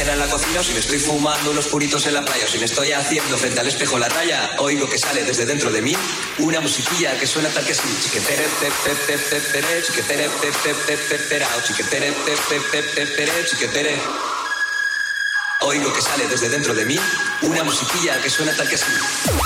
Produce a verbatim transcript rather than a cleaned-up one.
cena en la cocina, o si me estoy fumando unos puritos en la playa, o si me estoy haciendo frente al espejo la raya, oigo que sale desde dentro de mí una musiquilla que suena tal que así. Chiquetere, pe, pe, pe, pe, pere, chiquetere, pe, pe, pe, pe, perao, chiquetere, pe, pe, pe, pe, pere, chiquetere. Oigo que sale desde dentro de mí una musiquilla que suena tal que así.